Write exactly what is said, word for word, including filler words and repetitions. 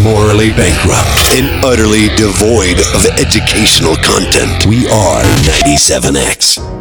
morally bankrupt, and utterly devoid of educational content. We are ninety-seven X.